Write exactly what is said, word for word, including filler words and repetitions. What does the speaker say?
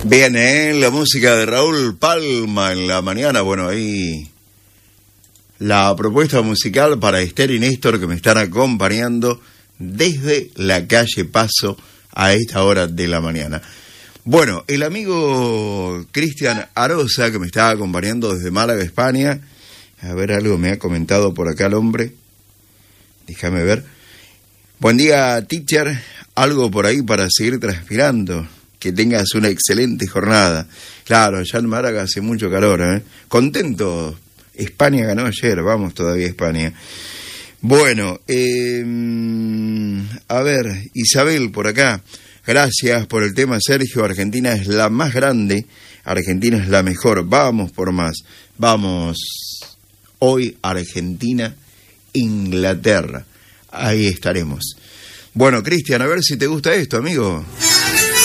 Bien, ¿eh? La música de Raúl Palma en la mañana. Bueno, ahí la propuesta musical para Esther y Néstor, que me están acompañando desde la calle Paso a esta hora de la mañana. Bueno, el amigo Cristian Arosa, que me está acompañando desde Málaga, España. A ver, algo me ha comentado por acá el hombre. Déjame ver. Buen día, teacher. Algo por ahí para seguir transpirando. Que tengas una excelente jornada. Claro, allá en Málaga hace mucho calor, ¿eh? Contento. España ganó ayer, vamos todavía a España. Bueno, eh, a ver, Isabel por acá. Gracias por el tema, Sergio. Argentina es la más grande. Argentina es la mejor. Vamos por más. Vamos. Hoy Argentina, Inglaterra. Ahí estaremos. Bueno, Cristian, a ver si te gusta esto, amigo.